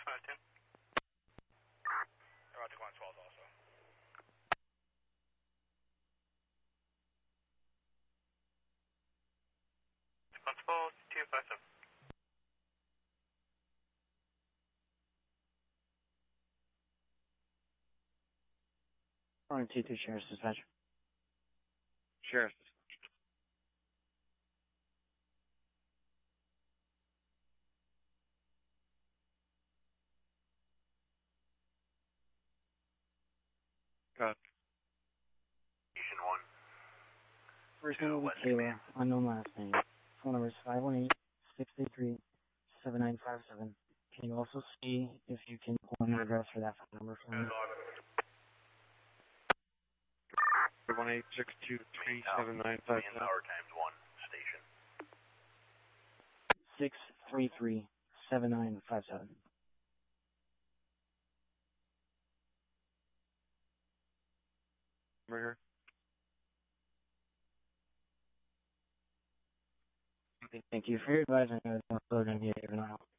510. About to go on 12 also. Responsible 257. Morning, T2 Sheriff's Dispatch. Sheriff's Dispatch. Got Station 1. First name will be Taylor, unknown last name. Phone number is 518-633-7957. Can you also see if you can pull an address for that phone number for me? 518-623-7957. Power times 1, station. 633-7957. Murder. Thank you for your advice. I know it's not still going to be here now.